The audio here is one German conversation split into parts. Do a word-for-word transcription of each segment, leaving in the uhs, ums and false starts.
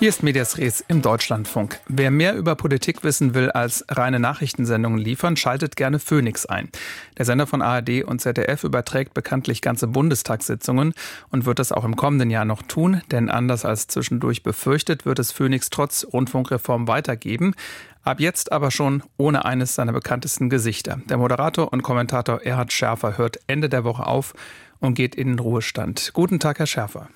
Hier ist Medias Res im Deutschlandfunk. Wer mehr über Politik wissen will als reine Nachrichtensendungen liefern, schaltet gerne Phoenix ein. Der Sender von A R D und Z D F überträgt bekanntlich ganze Bundestagssitzungen und wird das auch im kommenden Jahr noch tun, denn anders als zwischendurch befürchtet, wird es Phoenix trotz Rundfunkreform weitergeben. Ab jetzt aber schon ohne eines seiner bekanntesten Gesichter. Der Moderator und Kommentator Erhard Scherfer hört Ende der Woche auf und geht in den Ruhestand. Guten Tag, Herr Scherfer.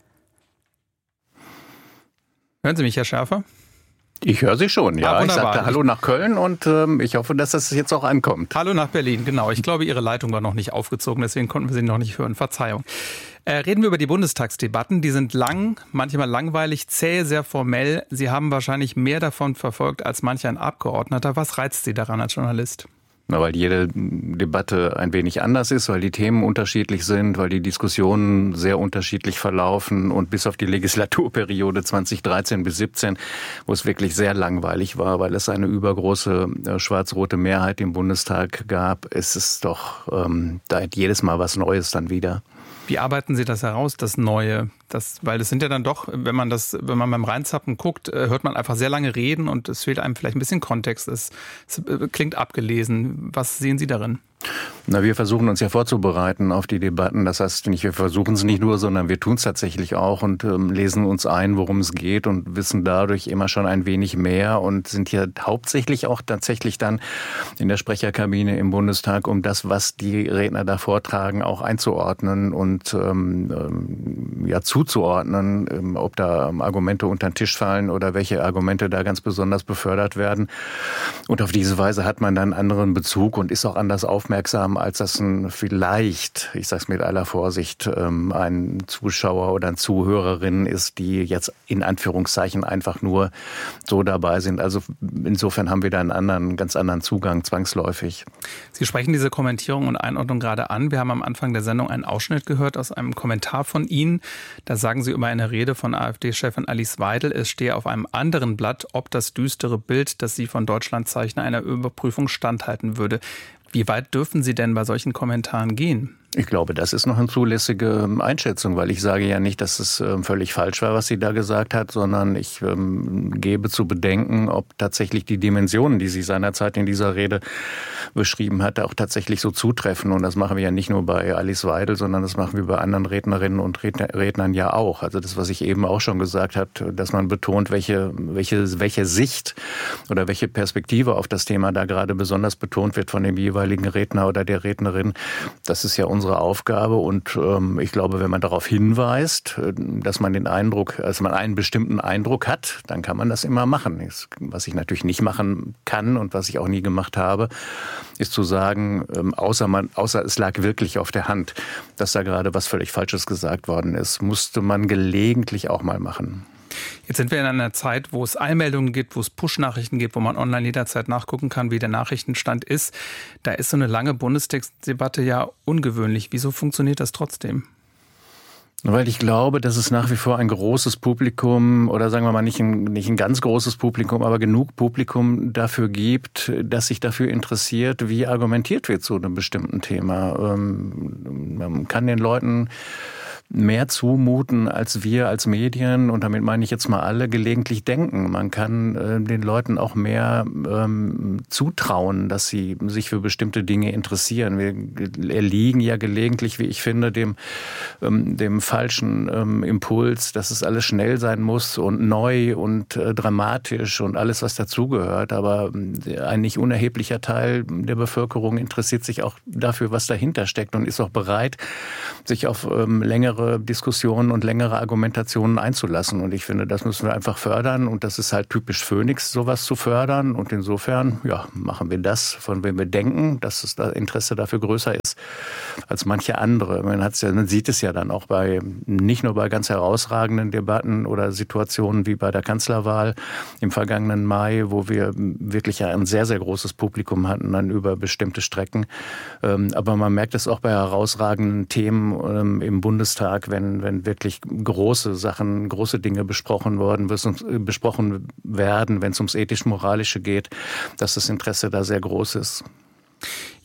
Hören Sie mich, Herr Scherfer? Ich höre Sie schon, ja. Ah, ich sagte Hallo nach Köln und ähm, ich hoffe, dass das jetzt auch ankommt. Hallo nach Berlin, genau. Ich glaube, Ihre Leitung war noch nicht aufgezogen, deswegen konnten wir Sie noch nicht hören. Verzeihung. Äh, reden wir über die Bundestagsdebatten. Die sind lang, manchmal langweilig, zäh, sehr formell. Sie haben wahrscheinlich mehr davon verfolgt als manch ein Abgeordneter. Was reizt Sie daran als Journalist? Na, weil jede Debatte ein wenig anders ist, weil die Themen unterschiedlich sind, weil die Diskussionen sehr unterschiedlich verlaufen und bis auf die Legislaturperiode zweitausenddreizehn bis siebzehn, wo es wirklich sehr langweilig war, weil es eine übergroße äh, schwarz-rote Mehrheit im Bundestag gab, ist es doch ähm, da jedes Mal was Neues dann wieder. Wie arbeiten Sie das heraus, das Neue? Das, weil es sind ja dann doch, wenn man das, wenn man beim Reinzappen guckt, hört man einfach sehr lange reden und es fehlt einem vielleicht ein bisschen Kontext. Es, es klingt abgelesen. Was sehen Sie darin? Na, wir versuchen uns ja vorzubereiten auf die Debatten. Das heißt, nicht, wir versuchen es nicht nur, sondern wir tun es tatsächlich auch und ähm, lesen uns ein, worum es geht und wissen dadurch immer schon ein wenig mehr und sind hier hauptsächlich auch tatsächlich dann in der Sprecherkabine im Bundestag, um das, was die Redner da vortragen, auch einzuordnen und ähm, ja zuzuordnen, ähm, ob da Argumente unter den Tisch fallen oder welche Argumente da ganz besonders befördert werden. Und auf diese Weise hat man dann einen anderen Bezug und ist auch anders aufmerksam, als das ein vielleicht, ich sage es mit aller Vorsicht, ein Zuschauer oder eine Zuhörerin ist, die jetzt in Anführungszeichen einfach nur so dabei sind. Also insofern haben wir da einen anderen, ganz anderen Zugang zwangsläufig. Sie sprechen diese Kommentierung und Einordnung gerade an. Wir haben am Anfang der Sendung einen Ausschnitt gehört aus einem Kommentar von Ihnen. Da sagen Sie über eine Rede von AfD-Chefin Alice Weidel, es stehe auf einem anderen Blatt, ob das düstere Bild, das Sie von Deutschland zeichnen, einer Überprüfung standhalten würde. Wie weit dürfen Sie denn bei solchen Kommentaren gehen? Ich glaube, das ist noch eine zulässige Einschätzung, weil ich sage ja nicht, dass es völlig falsch war, was sie da gesagt hat, sondern ich ähm, gebe zu bedenken, ob tatsächlich die Dimensionen, die sie seinerzeit in dieser Rede beschrieben hat, auch tatsächlich so zutreffen. Und das machen wir ja nicht nur bei Alice Weidel, sondern das machen wir bei anderen Rednerinnen und Redner, Rednern ja auch. Also das, was ich eben auch schon gesagt habe, dass man betont, welche, welche, welche Sicht oder welche Perspektive auf das Thema da gerade besonders betont wird von dem jeweiligen Redner oder der Rednerin. Das ist ja unser unsere Aufgabe und ähm, ich glaube, wenn man darauf hinweist, dass man den Eindruck, dass man einen bestimmten Eindruck hat, dann kann man das immer machen. Was ich natürlich nicht machen kann und was ich auch nie gemacht habe, ist zu sagen, ähm, außer man, außer es lag wirklich auf der Hand, dass da gerade was völlig Falsches gesagt worden ist, musste man gelegentlich auch mal machen. Jetzt sind wir in einer Zeit, wo es Eilmeldungen gibt, wo es Push-Nachrichten gibt, wo man online jederzeit nachgucken kann, wie der Nachrichtenstand ist. Da ist so eine lange Bundestagsdebatte ja ungewöhnlich. Wieso funktioniert das trotzdem? Weil ich glaube, dass es nach wie vor ein großes Publikum oder sagen wir mal nicht ein, nicht ein ganz großes Publikum, aber genug Publikum dafür gibt, dass sich dafür interessiert, wie argumentiert wird zu einem bestimmten Thema. Man kann den Leuten mehr zumuten, als wir als Medien, und damit meine ich jetzt mal alle, gelegentlich denken. Man kann äh, den Leuten auch mehr ähm, zutrauen, dass sie sich für bestimmte Dinge interessieren. Wir erliegen ja gelegentlich, wie ich finde, dem, ähm, dem falschen ähm, Impuls, dass es alles schnell sein muss und neu und äh, dramatisch und alles, was dazugehört. Aber äh, ein nicht unerheblicher Teil der Bevölkerung interessiert sich auch dafür, was dahinter steckt und ist auch bereit, sich auf ähm, längere Diskussionen und längere Argumentationen einzulassen. Und ich finde, das müssen wir einfach fördern. Und das ist halt typisch Phoenix, sowas zu fördern. Und insofern, ja, machen wir das, von wem wir denken, dass das Interesse dafür größer ist als manche andere. Man hat's ja, man sieht es ja dann auch bei, nicht nur bei ganz herausragenden Debatten oder Situationen wie bei der Kanzlerwahl im vergangenen Mai, wo wir wirklich ein sehr, sehr großes Publikum hatten dann über bestimmte Strecken. Aber man merkt es auch bei herausragenden Themen im Bundestag, wenn, wenn wirklich große Sachen, große Dinge besprochen worden, besprochen werden, wenn es ums Ethisch-Moralische geht, dass das Interesse da sehr groß ist.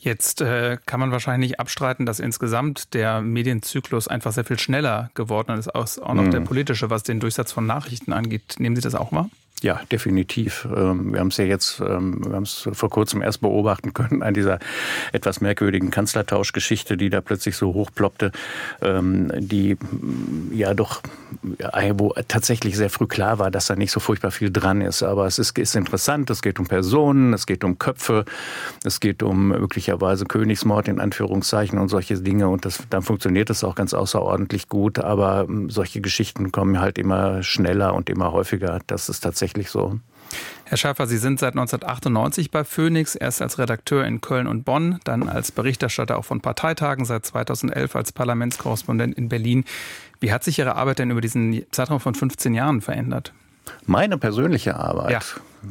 Jetzt äh, kann man wahrscheinlich nicht abstreiten, dass insgesamt der Medienzyklus einfach sehr viel schneller geworden ist, auch noch mhm. der politische, was den Durchsatz von Nachrichten angeht. Nehmen Sie das auch wahr? Ja, definitiv. Wir haben es ja jetzt, wir haben es vor kurzem erst beobachten können an dieser etwas merkwürdigen Kanzlertauschgeschichte, die da plötzlich so hochploppte, die ja doch, wo tatsächlich sehr früh klar war, dass da nicht so furchtbar viel dran ist. Aber es ist, ist interessant, es geht um Personen, es geht um Köpfe, es geht um möglicherweise Königsmord in Anführungszeichen und solche Dinge. Und das, dann funktioniert das auch ganz außerordentlich gut. Aber solche Geschichten kommen halt immer schneller und immer häufiger. Das ist tatsächlich so. Herr Schäfer, Sie sind seit neunzehnhundertachtundneunzig bei Phoenix, erst als Redakteur in Köln und Bonn, dann als Berichterstatter auch von Parteitagen, seit zweitausendelf als Parlamentskorrespondent in Berlin. Wie hat sich Ihre Arbeit denn über diesen Zeitraum von fünfzehn Jahren verändert? Meine persönliche Arbeit? Ja.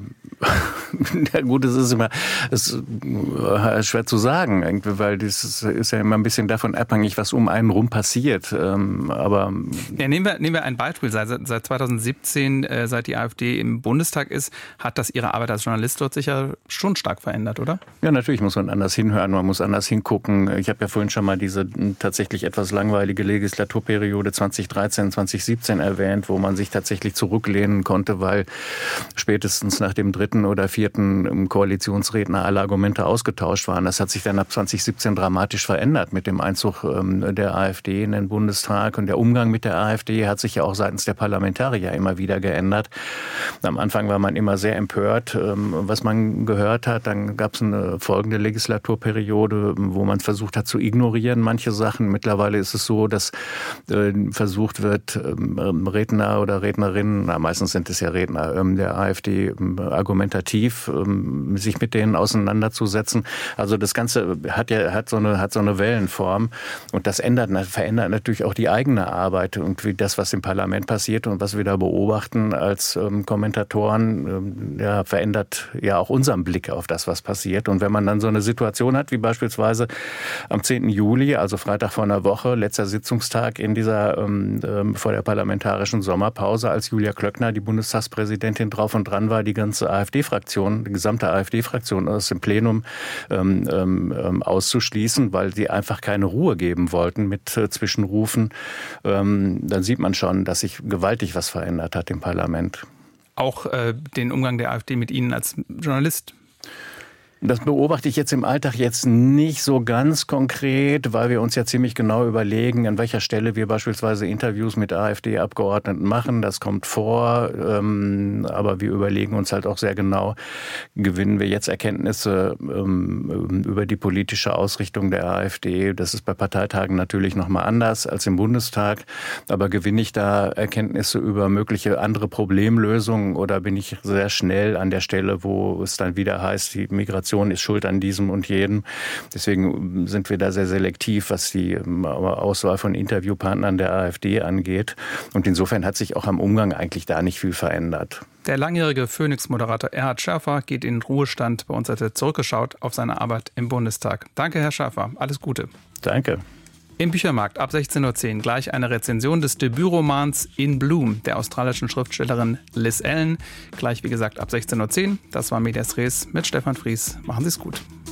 Ja gut, es ist immer es ist schwer zu sagen, irgendwie, weil das ist ja immer ein bisschen davon abhängig, was um einen rum passiert. Aber ja, nehmen wir, nehmen wir ein Beispiel. Seit, seit zweitausendsiebzehn, äh, seit die AfD im Bundestag ist, hat das Ihre Arbeit als Journalist dort sicher schon stark verändert, oder? Ja, natürlich muss man anders hinhören, man muss anders hingucken. Ich habe ja vorhin schon mal diese tatsächlich etwas langweilige Legislaturperiode zweitausenddreizehn, zweitausendsiebzehn erwähnt, wo man sich tatsächlich zurücklehnen konnte, weil spätestens nach dem dritten oder vierten Koalitionsredner alle Argumente ausgetauscht waren. Das hat sich dann ab zweitausendsiebzehn dramatisch verändert mit dem Einzug der AfD in den Bundestag. Und der Umgang mit der AfD hat sich ja auch seitens der Parlamentarier immer wieder geändert. Am Anfang war man immer sehr empört, was man gehört hat. Dann gab es eine folgende Legislaturperiode, wo man versucht hat zu ignorieren, manche Sachen. Mittlerweile ist es so, dass versucht wird, Redner oder Rednerinnen, na, meistens sind es ja Redner der AfD, argumentativ ähm, sich mit denen auseinanderzusetzen. Also das Ganze hat ja hat so eine hat so eine Wellenform und das ändert verändert natürlich auch die eigene Arbeit und wie das, was im Parlament passiert und was wir da beobachten als ähm, Kommentatoren, ähm, ja, verändert ja auch unseren Blick auf das, was passiert. Und wenn man dann so eine Situation hat, wie beispielsweise am zehnten Juli, also Freitag vor einer Woche, letzter Sitzungstag in dieser ähm, ähm, vor der parlamentarischen Sommerpause, als Julia Klöckner, die Bundestagspräsidentin, drauf und dran war, die ganze AfD-Fraktion, die gesamte AfD-Fraktion aus dem Plenum ähm, ähm, auszuschließen, weil sie einfach keine Ruhe geben wollten mit äh, Zwischenrufen, ähm, dann sieht man schon, dass sich gewaltig was verändert hat im Parlament. Auch äh, den Umgang der AfD mit Ihnen als Journalist? Das beobachte ich jetzt im Alltag jetzt nicht so ganz konkret, weil wir uns ja ziemlich genau überlegen, an welcher Stelle wir beispielsweise Interviews mit AfD-Abgeordneten machen. Das kommt vor, ähm, aber wir überlegen uns halt auch sehr genau, gewinnen wir jetzt Erkenntnisse ähm, über die politische Ausrichtung der AfD. Das ist bei Parteitagen natürlich nochmal anders als im Bundestag, aber gewinne ich da Erkenntnisse über mögliche andere Problemlösungen oder bin ich sehr schnell an der Stelle, wo es dann wieder heißt, die Migration ist schuld an diesem und jedem. Deswegen sind wir da sehr selektiv, was die Auswahl von Interviewpartnern der AfD angeht. Und insofern hat sich auch am Umgang eigentlich da nicht viel verändert. Der langjährige Phoenix-Moderator Erhard Schärfer geht in den Ruhestand. Bei uns hat er zurückgeschaut auf seine Arbeit im Bundestag. Danke, Herr Schärfer. Alles Gute. Danke. Im Büchermarkt ab sechzehn Uhr zehn gleich eine Rezension des Debütromans In Bloom der australischen Schriftstellerin Liz Allen. Gleich wie gesagt ab sechzehn Uhr zehn. Das war Medias Res mit Stefan Fries. Machen Sie es gut.